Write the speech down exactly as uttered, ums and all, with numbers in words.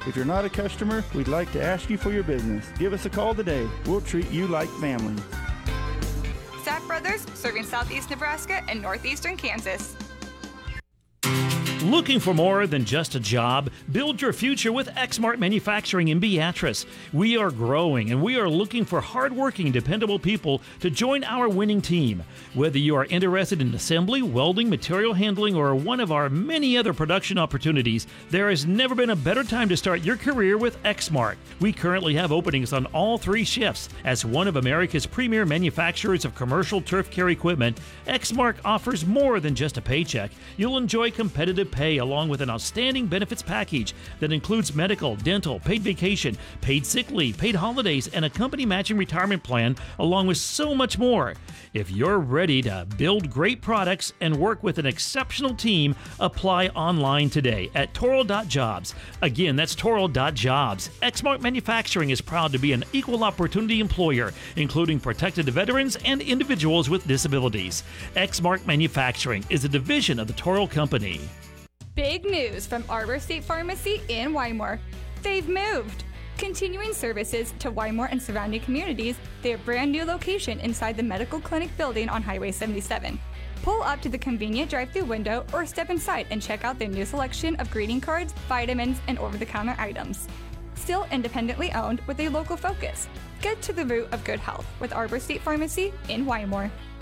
If you're not a customer, we'd like to ask you for your business. Give us a call today. We'll treat you like family. Sack Brothers, serving southeast Nebraska and northeastern Kansas. Looking for more than just a job? Build your future with Exmart Manufacturing in Beatrice. We are growing and we are looking for hardworking, dependable people to join our winning team. Whether you are interested in assembly, welding, material handling, or one of our many other production opportunities, there has never been a better time to start your career with Exmart. We currently have openings on all three shifts. As one of America's premier manufacturers of commercial turf care equipment, Exmart offers more than just a paycheck. You'll enjoy competitive pay along with an outstanding benefits package that includes medical, dental, paid vacation, paid sick leave, paid holidays, and a company matching retirement plan, along with so much more. If you're ready to build great products and work with an exceptional team, apply online today at toro dot jobs. Again, that's toro dot jobs. Exmart Manufacturing is proud to be an equal opportunity employer, including protected veterans and individuals with disabilities. Exmart Manufacturing is a division of the Toro Company. Big news from Arbor State Pharmacy in Wymore. They've moved. Continuing services to Wymore and surrounding communities, their brand new location inside the medical clinic building on Highway seventy-seven. Pull up to the convenient drive-through window or step inside and check out their new selection of greeting cards, vitamins, and over-the-counter items. Still independently owned with a local focus. Get to the root of good health with Arbor State Pharmacy in Wymore.